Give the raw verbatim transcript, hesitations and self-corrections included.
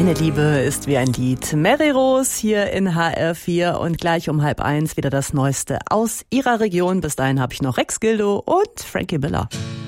Deine Liebe ist wie ein Lied. Mary Rose hier in H R vier und gleich um halb eins wieder das Neueste aus ihrer Region. Bis dahin habe ich noch Rex Gildo und Frankie Miller.